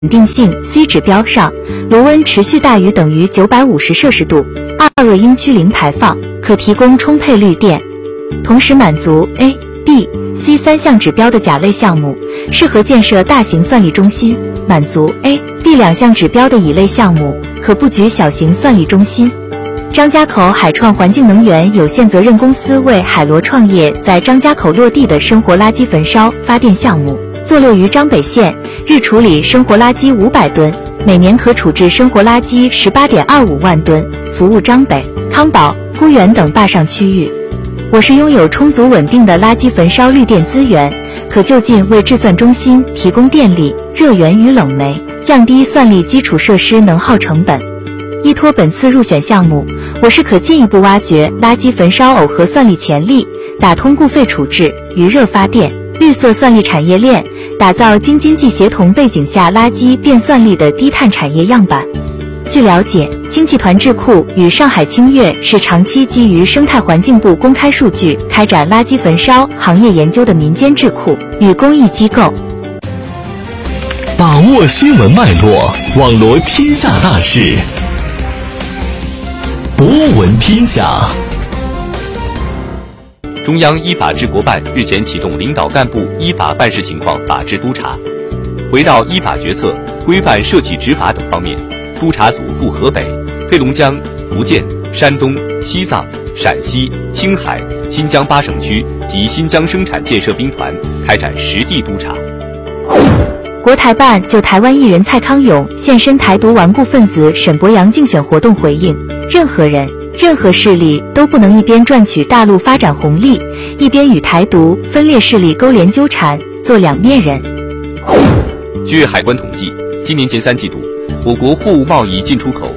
定性 C 指标上，炉温持续大于等于950摄氏度，2恶英区零排放，可提供充沛绿电，同时满足 A、B、C 3项指标的甲类项目，适合建设大型算力中心；满足 A、B 2项指标的乙类项目，可布局小型算力中心。张家口海创环境能源有限责任公司为海螺创业在张家口落地的生活垃圾焚烧发电项目，坐落于张北县，日处理生活垃圾500吨，每年可处置生活垃圾18.25万吨，服务张北、康宝、沽源等坝上区域。我市拥有充足稳定的垃圾焚烧绿电资源，可就近为制算中心提供电力、热源与冷媒，降低算力基础设施能耗成本。依托本次入选项目，我市可进一步挖掘垃圾焚烧耦合算力潜力，打通固废处置、余热发电、绿色算力产业链，打造京津冀协同背景下垃圾变算力的低碳产业样板。据了解，氢气团智库与上海清悦是长期基于生态环境部公开数据开展垃圾焚烧行业研究的民间智库与公益机构。 把握新闻脉络，网罗天下大事，博闻天下。 中央依法治国办日前启动领导干部依法办事情况法治督查，围绕依法决策、规范涉企执法等方面，督查组赴河北、黑龙江、福建、山东、西藏、陕西、青海、新疆8省区及新疆生产建设兵团开展实地督查。 国台办就台湾艺人蔡康永现身台独顽固分子沈伯洋竞选活动回应，任何人、任何势力都不能一边赚取大陆发展红利，一边与台独分裂势力勾连纠缠，做两面人。 据海关统计，今年前3季度，我国货物贸易进出口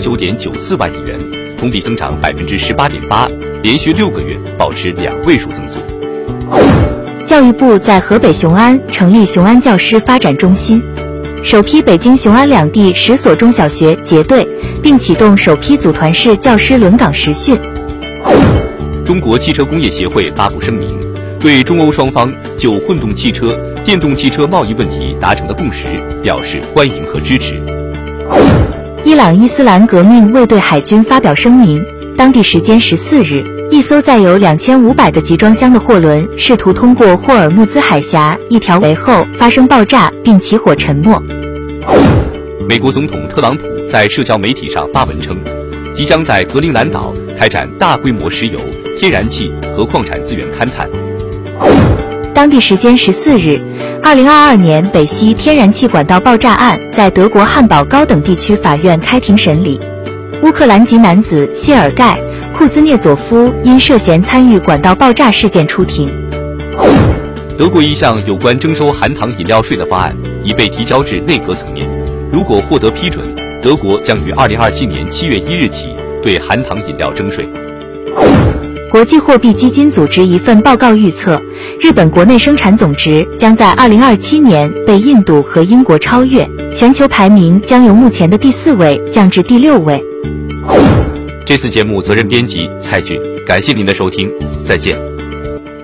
39.94万亿元，同比增长18.8%，连续6个月保持2位数增速。 教育部在河北雄安成立雄安教师发展中心，首批北京雄安两地10所中小学结对，并启动首批组团式教师轮岗实训。 中国汽车工业协会发布声明，对中欧双方就混动汽车、电动汽车贸易问题达成的共识表示欢迎和支持。 伊朗伊斯兰革命卫队海军发表声明，当地时间14日，一艘载有2500个集装箱的货轮试图通过霍尔木兹海峡一条围后发生爆炸并起火沉没。 美国总统特朗普在社交媒体上发文称，即将在格陵兰岛开展大规模石油、天然气和矿产资源勘探。 当地时间14日，2022年北溪天然气管道爆炸案在德国汉堡高等地区法院开庭审理。乌克兰籍男子谢尔盖·库兹涅佐夫因涉嫌参与管道爆炸事件出庭。 德国一项有关征收含糖饮料税的方案已被提交至内阁层面，如果获得批准，德国将于2027年7月1日起对含糖饮料征税。国际货币基金组织一份报告预测，日本国内生产总值将在2027年被印度和英国超越，全球排名将由目前的第4位降至第6位。这次节目责任编辑蔡俊，感谢您的收听，再见。